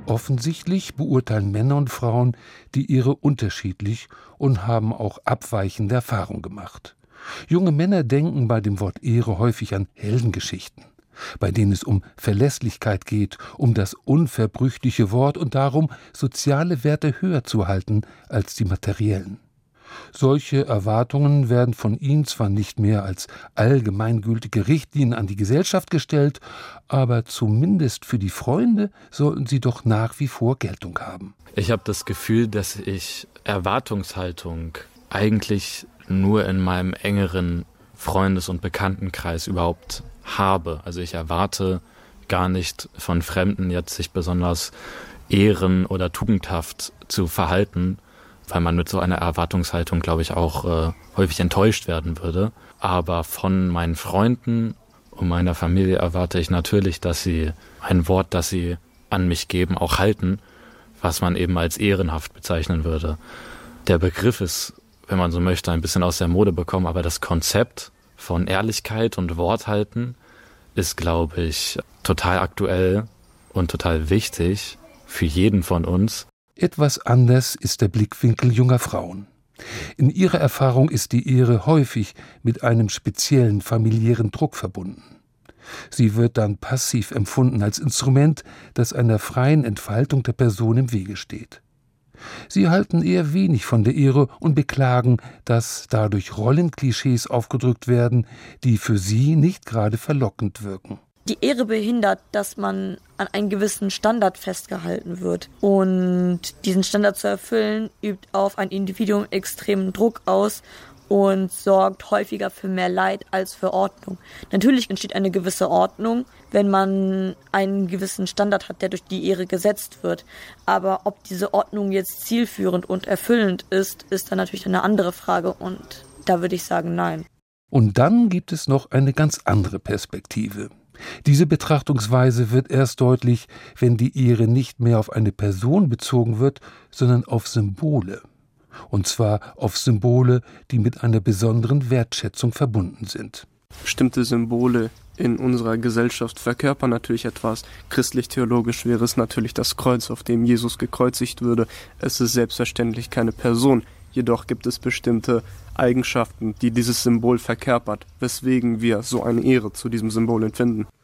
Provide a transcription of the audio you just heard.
Offensichtlich beurteilen Männer und Frauen die Ehre unterschiedlich und haben auch abweichende Erfahrungen gemacht. Junge Männer denken bei dem Wort Ehre häufig an Heldengeschichten, bei denen es um Verlässlichkeit geht, um das unverbrüchliche Wort und darum, soziale Werte höher zu halten als die materiellen. Solche Erwartungen werden von ihnen zwar nicht mehr als allgemeingültige Richtlinien an die Gesellschaft gestellt, aber zumindest für die Freunde sollten sie doch nach wie vor Geltung haben. Ich habe das Gefühl, dass ich Erwartungshaltung eigentlich nur in meinem engeren Freundes- und Bekanntenkreis überhaupt habe. Also ich erwarte gar nicht von Fremden jetzt sich besonders ehren- oder tugendhaft zu verhalten, weil man mit so einer Erwartungshaltung, glaube ich, auch häufig enttäuscht werden würde. Aber von meinen Freunden und meiner Familie erwarte ich natürlich, dass sie ein Wort, das sie an mich geben, auch halten, was man eben als ehrenhaft bezeichnen würde. Der Begriff ist, wenn man so möchte, ein bisschen aus der Mode bekommen, aber das Konzept von Ehrlichkeit und Worthalten ist, glaube ich, total aktuell und total wichtig für jeden von uns. Etwas anders ist der Blickwinkel junger Frauen. In ihrer Erfahrung ist die Ehre häufig mit einem speziellen familiären Druck verbunden. Sie wird dann passiv empfunden als Instrument, das einer freien Entfaltung der Person im Wege steht. Sie halten eher wenig von der Ehre und beklagen, dass dadurch Rollenklischees aufgedrückt werden, die für sie nicht gerade verlockend wirken. Die Ehre behindert, dass man an einen gewissen Standard festgehalten wird. Und diesen Standard zu erfüllen, übt auf ein Individuum extremen Druck aus und sorgt häufiger für mehr Leid als für Ordnung. Natürlich entsteht eine gewisse Ordnung, wenn man einen gewissen Standard hat, der durch die Ehre gesetzt wird. Aber ob diese Ordnung jetzt zielführend und erfüllend ist, ist dann natürlich eine andere Frage. Und da würde ich sagen, nein. Und dann gibt es noch eine ganz andere Perspektive. Diese Betrachtungsweise wird erst deutlich, wenn die Ehre nicht mehr auf eine Person bezogen wird, sondern auf Symbole. Und zwar auf Symbole, die mit einer besonderen Wertschätzung verbunden sind. Bestimmte Symbole in unserer Gesellschaft verkörpern natürlich etwas. Christlich-theologisch wäre es natürlich das Kreuz, auf dem Jesus gekreuzigt würde. Es ist selbstverständlich keine Person. Jedoch gibt es bestimmte Eigenschaften, die dieses Symbol verkörpert, weswegen wir so eine Ehre zu diesem Symbol empfinden.